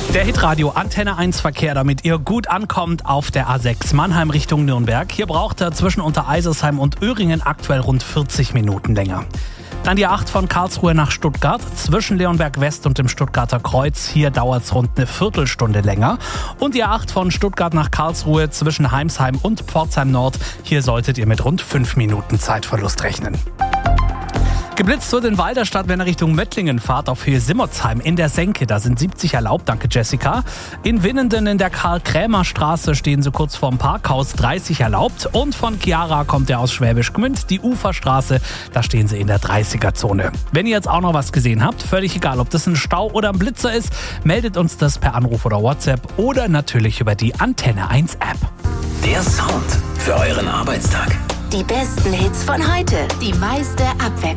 Der Hitradio Antenne 1 Verkehr, damit ihr gut ankommt auf der A6 Mannheim Richtung Nürnberg. Hier braucht er zwischen Untereisersheim und Öhringen aktuell rund 40 Minuten länger. Dann die A8 von Karlsruhe nach Stuttgart, zwischen Leonberg West und dem Stuttgarter Kreuz. Hier dauert es rund eine Viertelstunde länger. Und die A8 von Stuttgart nach Karlsruhe zwischen Heimsheim und Pforzheim Nord. Hier solltet ihr mit rund 5 Minuten Zeitverlust rechnen. Geblitzt wird in Walderstadt, wenn ihr Richtung Möttlingen fahrt, auf Höhe Simmertsheim in der Senke. Da sind 70 erlaubt, danke Jessica. In Winnenden in der Karl-Krämer-Straße stehen sie kurz vorm Parkhaus, 30 erlaubt. Und von Chiara kommt er aus Schwäbisch Gmünd, die Uferstraße, da stehen sie in der 30er-Zone. Wenn ihr jetzt auch noch was gesehen habt, völlig egal, ob das ein Stau oder ein Blitzer ist, meldet uns das per Anruf oder WhatsApp oder natürlich über die Antenne 1 App. Der Sound für euren Arbeitstag. Die besten Hits von heute, die meiste Abwechslung.